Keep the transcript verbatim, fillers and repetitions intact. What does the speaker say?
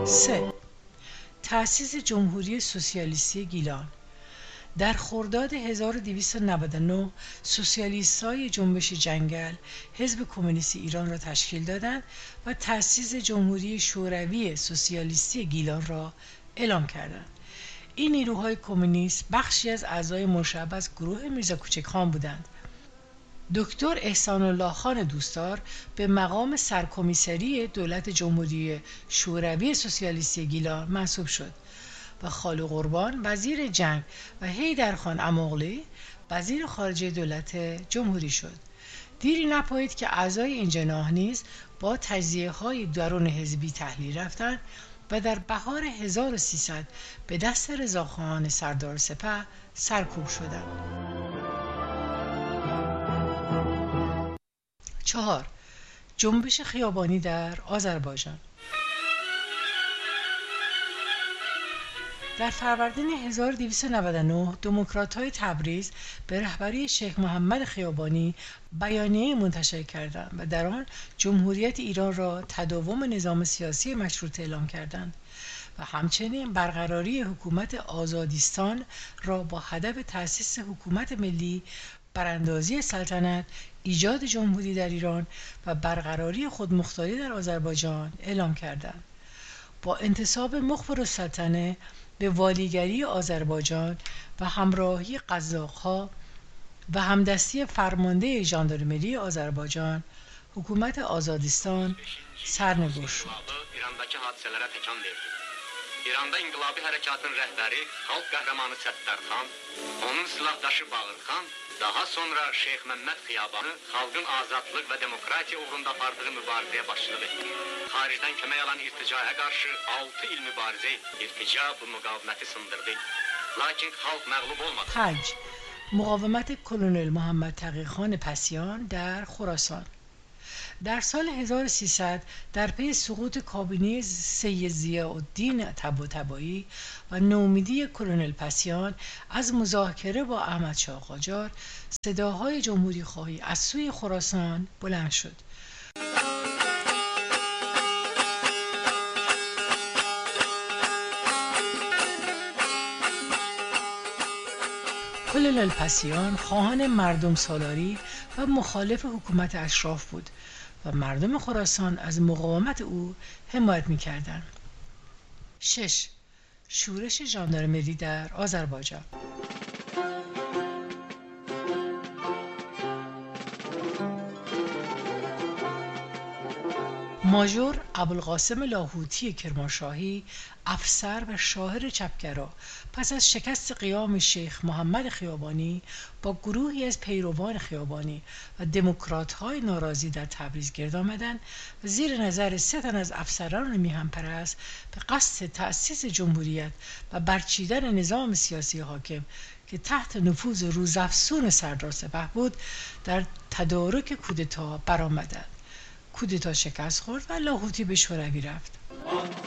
سه. تأسیس جمهوری سوسیالیستی گیلان. در خرداد هزار و دویست و نود و نه سوسیالیست‌های جنبش جنگل حزب کمونیست ایران را تشکیل دادند و تأسیس جمهوری شوروی سوسیالیستی گیلان را اعلام کردند. این نیروهای کمونیست بخشی از اعضای مشعب از گروه میرزا کوچک‌خان بودند. دکتر احسان الله خان دوستدار به مقام سرکمیسری دولت جمهوری شوروی سوسیالیستی گیلان منصوب شد و خالو قربان وزیر جنگ و حیدرخان اماغلی وزیر خارجه دولت جمهوری شد. دیری نپایید که اعضای این جناح نیز با تجزیه‌های درون حزبی تحلیل رفتند و در بهار هزار و سیصد به دست رضاخان سردار سپه سرکوب شدند. چهار. جنبش خیابانی در آذربایجان. در فروردین هزار و دویست و نود و نه دموکرات‌های تبریز به رهبری شیخ محمد خیابانی بیانیه منتشر کردند و در آن جمهوریت ایران را تداوم نظام سیاسی مشروطه اعلام کردند و همچنین برقراری حکومت آزادیستان را با هدف تأسیس حکومت ملی، براندازی سلطنت، ایجاد جمهوری در ایران و برقراری خودمختاری در آذربایجان اعلام کردند. با انتصاب مخبرالسلطنه به والیگری آذربایجان و همراهی قزاق‌ها و همدستی فرمانده ژاندارمری آذربایجان، حکومت آزادیستان سرنگشت شد. İranda İnqilabi Hərəkatın rəhbəri, xalq qəhrəmanı Səttarxan, onun silahdaşı Bağırxan, daha sonra Şeyx Məmməd Xiyabanı xalqın azadlıq və demokratiya uğrunda apardığı mübarizəyə başçılıq etdi. Xaricdən kömək alan irticaya qarşı altı il mübarizə etdi. İrtica bu müqaviməti sındırdı. Lakin xalq məğlub olmadı. پنج. مقاومت کلونل محمد تقی‌خان پسیان در خراسان. در سال هزار و سیصد در پی سقوط کابینه سید ضیاءالدین طباطبایی و نومیدی کلونل پسیان از مذاکره با احمدشاه قاجار، صداهای جمهوری خواهی از سوی خراسان بلند شد. کلونل پسیان خواهان مردم سالاری و مخالف حکومت اشراف بود و مردم خراسان از مقاومت او حمایت می‌کردند. شش. شورش ژاندارمری در آذربایجان. ماژور ابوالقاسم لاهوتی کرمانشاهی، افسر و شاعر چپگرا، پس از شکست قیام شیخ محمد خیابانی با گروهی از پیروان خیابانی و دموکرات‌های ناراضی در تبریز گرد آمدند و زیر نظر سه تن از افسران میهن‌پرست به قصد تأسیس جمهوریت و برچیدن نظام سیاسی حاکم که تحت نفوذ روزافزون سردار سپه بود، در تدارک کودتا برآمدند. کودتا شکست خورد و لاهوتی به شوروی رفت.